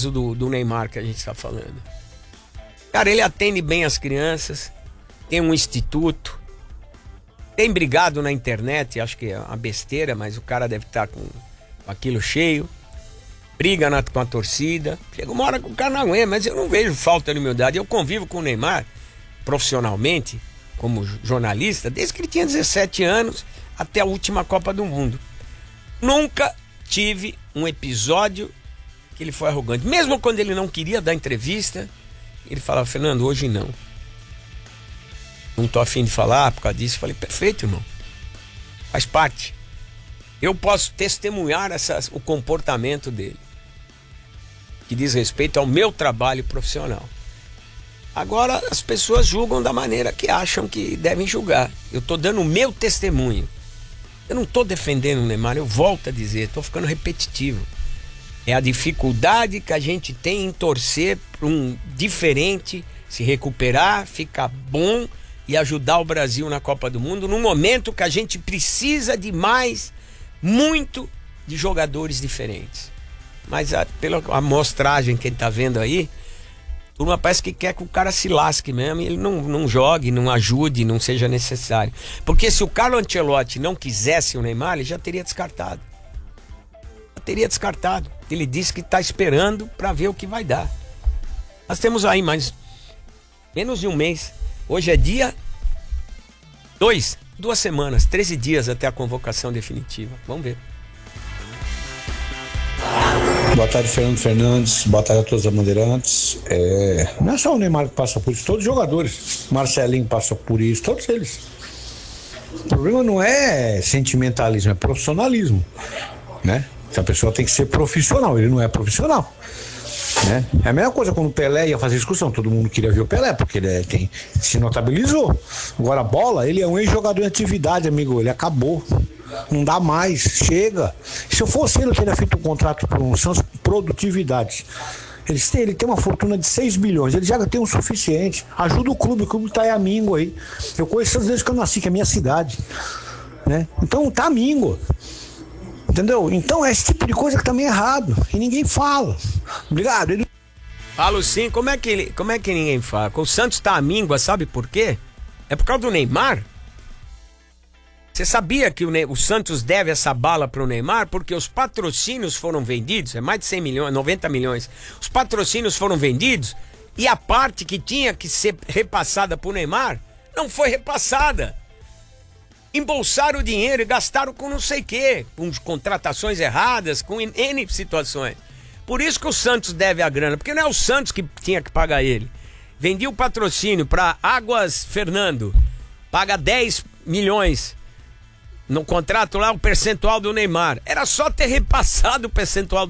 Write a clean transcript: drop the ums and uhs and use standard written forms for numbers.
caso do Neymar que a gente está falando. Cara, ele atende bem as crianças, tem um instituto, tem brigado na internet, acho que é uma besteira, mas o cara deve estar com aquilo cheio. Briga com a torcida. Chega uma hora que o cara não aguenta, mas eu não vejo falta de humildade. Eu convivo com o Neymar profissionalmente, como jornalista, desde que ele tinha 17 anos até a última Copa do Mundo. Nunca tive um episódio que ele foi arrogante. Mesmo quando ele não queria dar entrevista, ele falava: Fernando, hoje não. Não tô afim de falar por causa disso. Eu falei: perfeito, irmão. Faz parte. Eu posso testemunhar o comportamento dele, que diz respeito ao meu trabalho profissional. Agora, as pessoas julgam da maneira que acham que devem julgar. Eu tô dando o meu testemunho. Eu não tô defendendo o Neymar, eu volto a dizer, tô ficando repetitivo. É a dificuldade que a gente tem em torcer para um diferente se recuperar, ficar bom e ajudar o Brasil na Copa do Mundo, num momento que a gente precisa de muito de jogadores diferentes. Mas pela amostragem que ele tá vendo aí, a turma parece que quer que o cara se lasque mesmo e ele não jogue, não ajude, não seja necessário. Porque se o Carlo Ancelotti não quisesse o Neymar, ele já teria descartado. Ele disse que está esperando para ver o que vai dar. Nós temos aí mais menos de um mês. Hoje é dia 2 semanas, 13 dias até a convocação definitiva. Vamos ver. Boa tarde, Fernando Fernandes. Boa tarde a todos os bandeirantes. Não é só o Neymar que passa por isso, todos os jogadores. Marcelinho passa por isso, todos eles. O problema não é sentimentalismo, é profissionalismo, né? A pessoa tem que ser profissional, ele não é profissional, né? É a mesma coisa quando o Pelé ia fazer excursão, todo mundo queria ver o Pelé, porque ele se notabilizou. Agora a bola, ele é um ex-jogador em atividade, amigo, ele acabou. Não dá mais, chega. Se eu fosse ele, eu teria feito um contrato com o Santos produtividade. Ele tem uma fortuna de 6 bilhões, ele já tem o suficiente. Ajuda o clube tá aí amigo aí. Eu conheço desde que eu nasci, que é a minha cidade, né? Então tá amigo. Entendeu? Então é esse tipo de coisa que também é errado. E ninguém fala. Obrigado. Falo sim. Como é que ninguém fala? O Santos tá amíngua, sabe por quê? É por causa do Neymar? Você sabia que o Santos deve essa bala pro Neymar? Porque os patrocínios foram vendidos, é mais de 100 milhões, 90 milhões. Os patrocínios foram vendidos e a parte que tinha que ser repassada pro Neymar não foi repassada. Embolsaram o dinheiro e gastaram com não sei o quê, com contratações erradas, com N situações. Por isso que o Santos deve a grana, porque não é o Santos que tinha que pagar ele. Vendia o patrocínio para Águas Fernando, paga 10 milhões no contrato lá, o percentual do Neymar. Era só ter repassado o percentual